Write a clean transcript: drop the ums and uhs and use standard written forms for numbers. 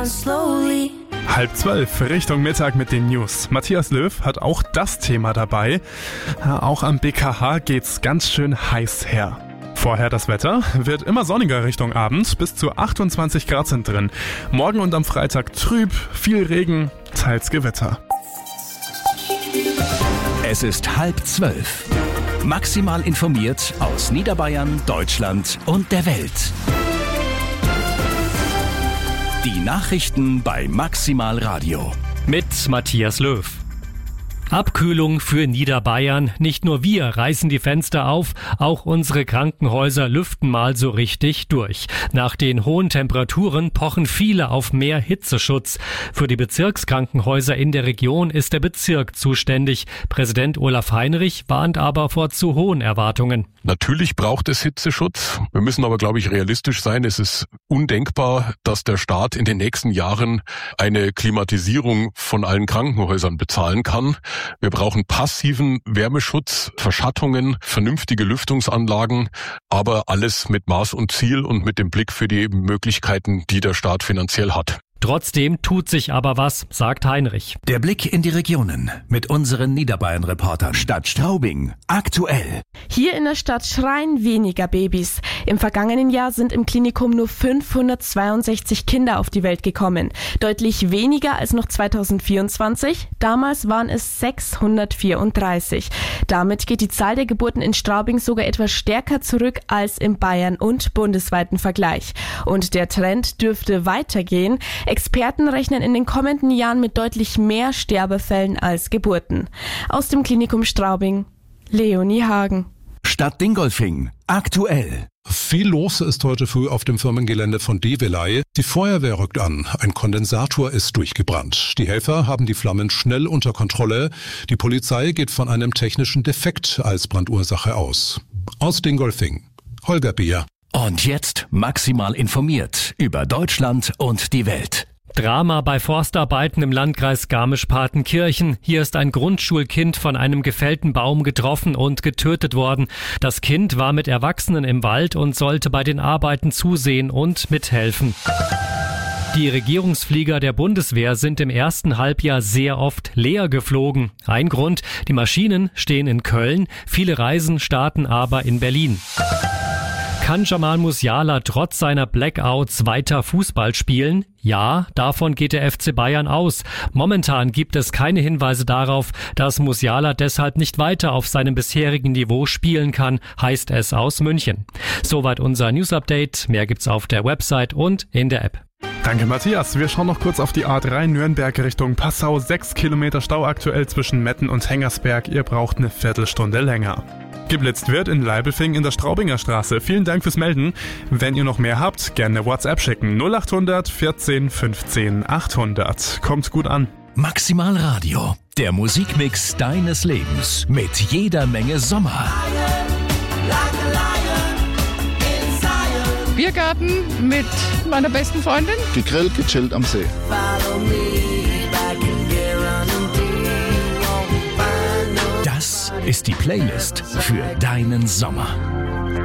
11:30, Richtung Mittag mit den News. Matthias Löw hat auch das Thema dabei. Auch am BKH geht's ganz schön heiß her. Vorher das Wetter, wird immer sonniger Richtung Abend, bis zu 28 Grad sind drin. Morgen und am Freitag trüb, viel Regen, teils Gewitter. Es ist 11:30. Maximal informiert aus Niederbayern, Deutschland und der Welt. Die Nachrichten bei Maximal Radio. Mit Matthias Löw. Abkühlung für Niederbayern. Nicht nur wir reißen die Fenster auf, auch unsere Krankenhäuser lüften mal so richtig durch. Nach den hohen Temperaturen pochen viele auf mehr Hitzeschutz. Für die Bezirkskrankenhäuser in der Region ist der Bezirk zuständig. Präsident Olaf Heinrich warnt aber vor zu hohen Erwartungen. Natürlich braucht es Hitzeschutz. Wir müssen aber, glaube ich, realistisch sein. Es ist undenkbar, dass der Staat in den nächsten Jahren eine Klimatisierung von allen Krankenhäusern bezahlen kann. Wir brauchen passiven Wärmeschutz, Verschattungen, vernünftige Lüftungsanlagen, aber alles mit Maß und Ziel und mit dem Blick für die Möglichkeiten, die der Staat finanziell hat. Trotzdem tut sich aber was, sagt Heinrich. Der Blick in die Regionen mit unseren Niederbayern-Reportern. Stadt Straubing, aktuell. Hier in der Stadt schreien weniger Babys. Im vergangenen Jahr sind im Klinikum nur 562 Kinder auf die Welt gekommen. Deutlich weniger als noch 2024. Damals waren es 634. Damit geht die Zahl der Geburten in Straubing sogar etwas stärker zurück als im Bayern- und bundesweiten Vergleich. Und der Trend dürfte weitergehen. Experten rechnen in den kommenden Jahren mit deutlich mehr Sterbefällen als Geburten. Aus dem Klinikum Straubing, Leonie Hagen. Stadt Dingolfing, aktuell. Viel los ist heute früh auf dem Firmengelände von Develay. Die Feuerwehr rückt an. Ein Kondensator ist durchgebrannt. Die Helfer haben die Flammen schnell unter Kontrolle. Die Polizei geht von einem technischen Defekt als Brandursache aus. Aus Dingolfing, Holger Beer. Und jetzt maximal informiert über Deutschland und die Welt. Drama bei Forstarbeiten im Landkreis Garmisch-Partenkirchen. Hier ist ein Grundschulkind von einem gefällten Baum getroffen und getötet worden. Das Kind war mit Erwachsenen im Wald und sollte bei den Arbeiten zusehen und mithelfen. Die Regierungsflieger der Bundeswehr sind im ersten Halbjahr sehr oft leer geflogen. Ein Grund, die Maschinen stehen in Köln, viele Reisen starten aber in Berlin. Kann Jamal Musiala trotz seiner Blackouts weiter Fußball spielen? Ja, davon geht der FC Bayern aus. Momentan gibt es keine Hinweise darauf, dass Musiala deshalb nicht weiter auf seinem bisherigen Niveau spielen kann, heißt es aus München. Soweit unser News-Update. Mehr gibt's auf der Website und in der App. Danke Matthias. Wir schauen noch kurz auf die A3 Nürnberg Richtung Passau. 6 Kilometer Stau aktuell zwischen Metten und Hengersberg. Ihr braucht eine Viertelstunde länger. Geblitzt wird in Leibelfing in der Straubinger Straße. Vielen Dank fürs Melden. Wenn ihr noch mehr habt, gerne WhatsApp schicken. 0800 14 15 800. Kommt gut an. Maximal Radio, der Musikmix deines Lebens mit jeder Menge Sommer. Biergarten mit meiner besten Freundin. Gegrillt, gechillt am See. Das ist die Playlist für deinen Sommer.